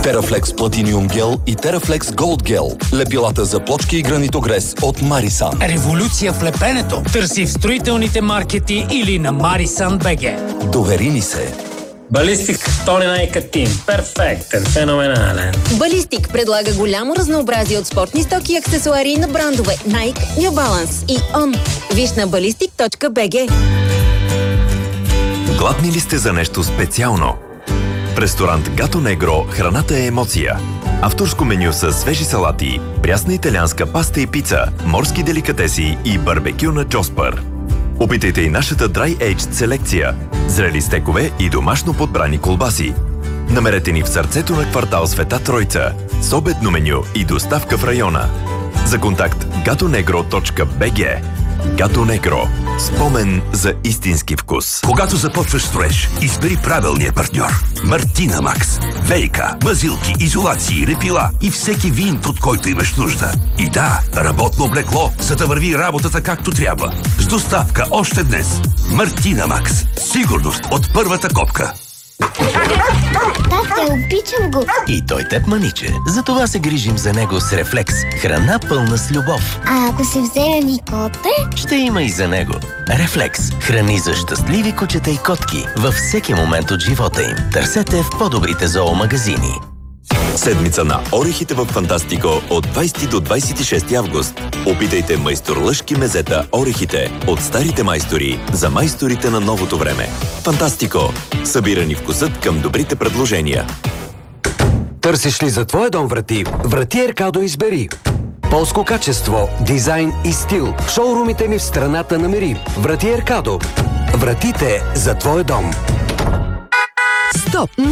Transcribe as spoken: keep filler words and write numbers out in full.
Терафлекс Platinum Gel и Терафлекс Gold Gel. Лепилата за плочки и гранитогрес от Марисан. Революция в лепенето. Търси в строителните маркети или на Марисан БГ. Довери ни се. Балистик Тони Найкатин. Перфектен, феноменален. Балистик предлага голямо разнообразие от спортни стоки и аксесуари на брандове Nike, New Balance и On. Виж на балистик точка би джи. Гладни ли сте за нещо специално? В ресторант Гато Негро храната е емоция. Авторско меню с свежи салати, прясна италианска паста и пица, морски деликатеси и барбекю на Джоспър. Опитайте и нашата Dry Aged селекция, зрели стекове и домашно подбрани колбаси. Намерете ни в сърцето на квартал Света Тройца, с обедно меню и доставка в района. За контакт gatonegro точка би джи. Гато Негро. Спомен за истински вкус. Когато започваш строеж, избери правилния партньор. Мартина Макс. Вейка, мазилки, изолации, репила и всеки вин, от който имаш нужда. И да, работно облекло, за да върви работата както трябва. С доставка още днес. Мартина Макс. Сигурност от първата копка. Тате, обичам го. И той теб, маниче. Затова се грижим за него с Рефлекс. Храна пълна с любов. А ако се вземем и коте? Ще има и за него. Рефлекс. Храни за щастливи кучета и котки във всеки момент от живота им. Търсете в по-добрите зоомагазини. Седмица на орехите в Фантастико от двайсети до двайсет и шести август. Опитайте майсторлъшки мезета орехите от старите майстори за майсторите на новото време. Фантастико. Събирани вкусът към добрите предложения. Търсиш ли за твоя дом врати? Врати Еркадо избери. Полско качество, дизайн и стил. В шоурумите ни в страната намери. Врати Еркадо. Вратите за твоя дом. Стоп!